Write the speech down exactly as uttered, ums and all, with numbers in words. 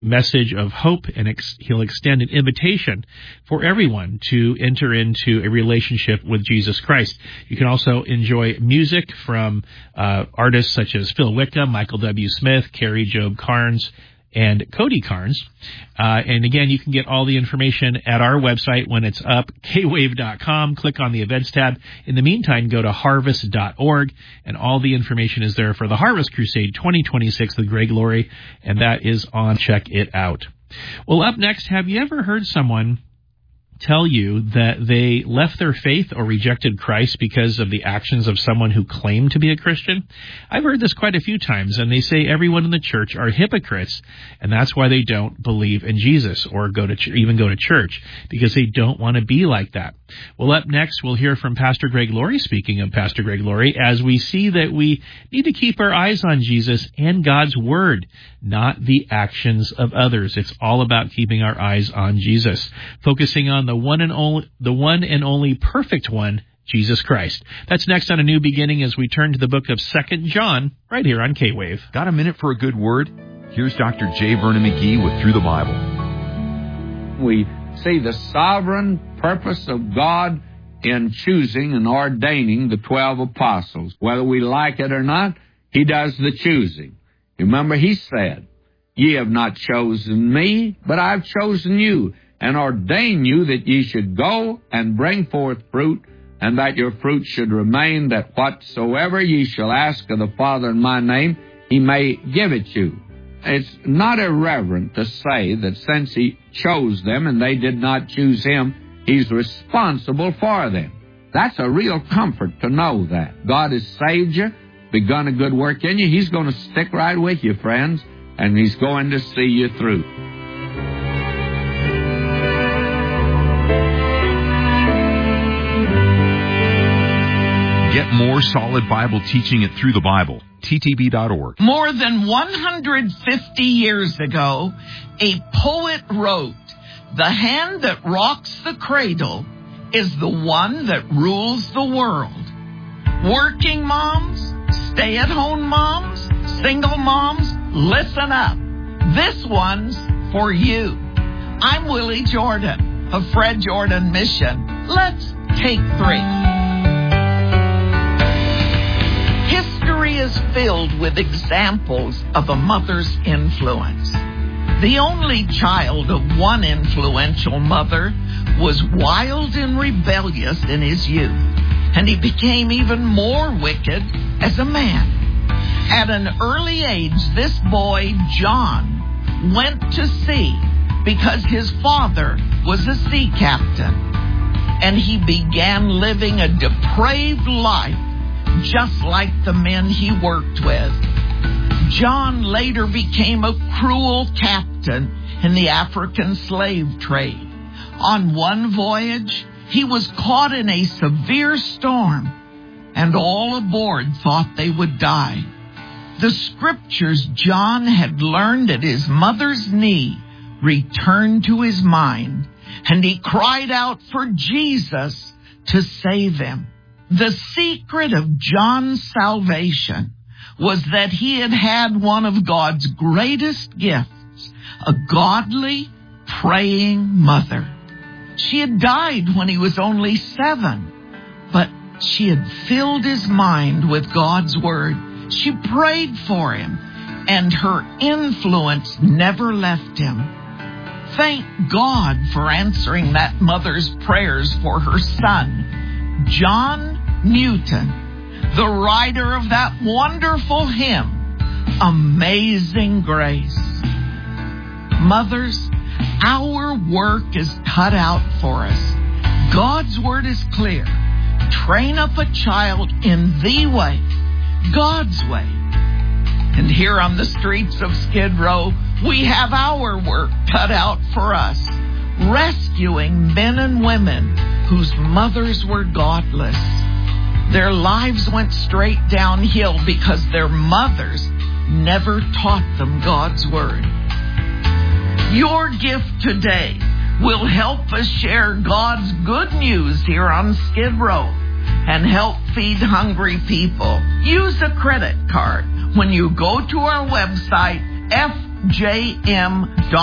message of hope, and ex- he'll extend an invitation for everyone to enter into a relationship with Jesus Christ. You can also enjoy music from uh, artists such as Phil Wickham, Michael W. Smith, Carrie Job Carnes, and Cody Carnes. Uh, and again, you can get all the information at our website when it's up, k wave dot com. Click on the events tab. In the meantime, go to harvest dot org, and all the information is there for the Harvest Crusade twenty twenty-six with Greg Laurie, and that is on. Check it out. Well, up next, have you ever heard someone tell you that they left their faith or rejected Christ because of the actions of someone who claimed to be a Christian? I've heard this quite a few times, and they say everyone in the church are hypocrites, and that's why they don't believe in Jesus or go to ch- even go to church, because they don't want to be like that. Well, up next, we'll hear from Pastor Greg Laurie, speaking of Pastor Greg Laurie, as we see that we need to keep our eyes on Jesus and God's Word, not the actions of others. It's all about keeping our eyes on Jesus, focusing on the one and only, the one and only perfect one, Jesus Christ. That's next on A New Beginning as we turn to the book of Second John right here on K-Wave. Got a minute for a good word? Here's Doctor J. Vernon McGee with Through the Bible. We see the sovereign purpose of God in choosing and ordaining the twelve apostles. Whether we like it or not, He does the choosing. Remember, He said, "Ye have not chosen me, but I've chosen you, and ordain you that ye should go and bring forth fruit, and that your fruit should remain, that whatsoever ye shall ask of the Father in my name, He may give it you." It's not irreverent to say that since He chose them and they did not choose Him, He's responsible for them. That's a real comfort to know that. God has saved you, begun a good work in you. He's going to stick right with you, friends, and He's going to see you through. Get more solid Bible teaching at Through the Bible. T T B dot org. More than one hundred fifty years ago, a poet wrote, "The hand that rocks the cradle is the one that rules the world." Working moms, stay-at-home moms, single moms, listen up. This one's for you. I'm Willie Jordan of Fred Jordan Mission. Let's take three. History is filled with examples of a mother's influence. The only child of one influential mother was wild and rebellious in his youth, and he became even more wicked as a man. At an early age, this boy, John, went to sea because his father was a sea captain, and he began living a depraved life just like the men he worked with. John later became a cruel captain in the African slave trade. On one voyage, he was caught in a severe storm, and all aboard thought they would die. The scriptures John had learned at his mother's knee returned to his mind, and he cried out for Jesus to save him. The secret of John's salvation was that he had had one of God's greatest gifts, a godly, praying mother. She had died when he was only seven, but she had filled his mind with God's word. She prayed for him, and her influence never left him. Thank God for answering that mother's prayers for her son, John Newton, the writer of that wonderful hymn, Amazing Grace. Mothers, our work is cut out for us. God's word is clear. Train up a child in the way, God's way. And here on the streets of Skid Row, we have our work cut out for us, rescuing men and women whose mothers were godless. Their lives went straight downhill because their mothers never taught them God's word. Your gift today will help us share God's good news here on Skid Row and help feed hungry people. Use a credit card when you go to our website, f j m dot